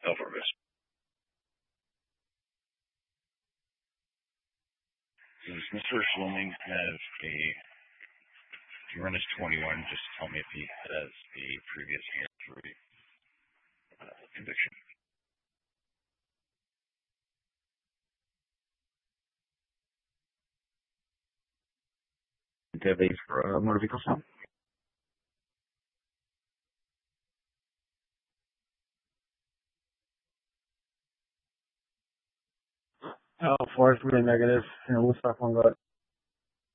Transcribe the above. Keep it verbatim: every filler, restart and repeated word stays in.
Elvis. Does Mister Fleming have a, if he run his twenty-one, just tell me if he has a previous military uh, conviction. Deadly for uh, motor vehicle stop? Oh, four, three, negative. And we'll stop on that.